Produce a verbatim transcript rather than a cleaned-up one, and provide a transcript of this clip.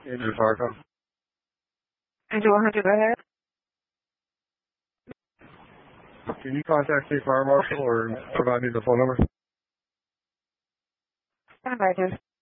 Andrew Fargo. Andrew one hundred, go ahead. Can you contact the fire marshal or provide me the phone number? Stand by, dude.